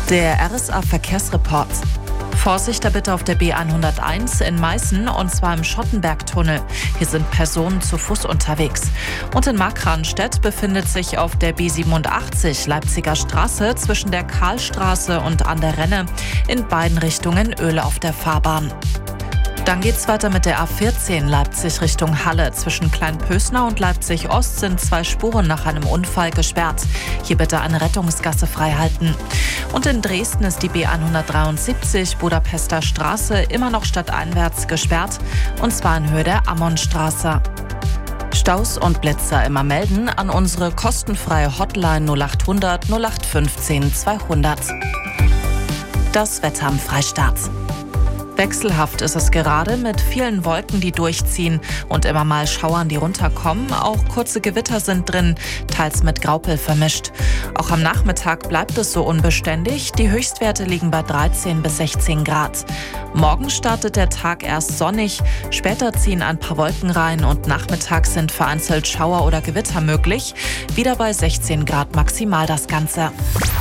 Der RSA-Verkehrsreport. Vorsicht da bitte auf der B101 in Meißen, und zwar im Schottenbergtunnel. Hier sind Personen zu Fuß unterwegs. Und in Markranstädt befindet sich auf der B87 Leipziger Straße zwischen der Karlstraße und an der Renne in beiden Richtungen Öl auf der Fahrbahn. Dann geht's weiter mit der A14 Leipzig Richtung Halle. Zwischen Kleinpösner und Leipzig-Ost sind 2 Spuren nach einem Unfall gesperrt. Hier bitte eine Rettungsgasse freihalten. Und in Dresden ist die B173 Budapester Straße immer noch stadteinwärts gesperrt, und zwar in Höhe der Ammonstraße. Staus und Blitzer immer melden an unsere kostenfreie Hotline 0800 0815 200. Das Wetter am Freistaat. Wechselhaft ist es gerade mit vielen Wolken, die durchziehen und immer mal Schauern, die runterkommen. Auch kurze Gewitter sind drin, teils mit Graupel vermischt. Auch am Nachmittag bleibt es so unbeständig. Die Höchstwerte liegen bei 13 bis 16 Grad. Morgen startet der Tag erst sonnig, später ziehen ein paar Wolken rein und nachmittags sind vereinzelt Schauer oder Gewitter möglich. Wieder bei 16 Grad maximal das Ganze.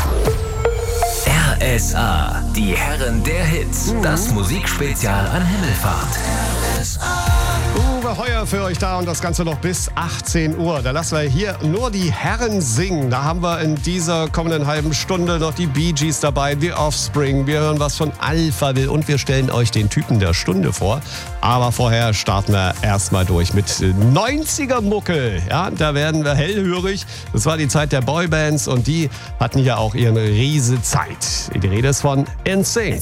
RSA, die Herren der Hits. Das Musikspezial an Himmelfahrt. Uwe Heuer für euch da und das Ganze noch bis 18 Uhr. Da lassen wir hier nur die Herren singen. Da haben wir in dieser kommenden halben Stunde noch die Bee Gees dabei, die Offspring. Wir hören was von Alphaville und wir stellen euch den Typen der Stunde vor. Aber vorher starten wir erstmal durch mit 90er-Mucke. Ja, da werden wir hellhörig. Das war die Zeit der Boybands und die hatten ja auch ihre riese Zeit. Die Rede ist von NSYNC.